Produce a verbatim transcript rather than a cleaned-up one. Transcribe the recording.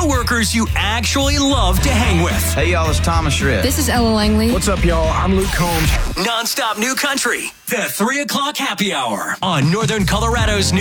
coworkers you actually love to hang with. Hey, y'all, it's Thomas Shred. This is Ella Langley. What's up, y'all? I'm Luke Combs. Non-stop new country. The three o'clock happy hour on Northern Colorado's new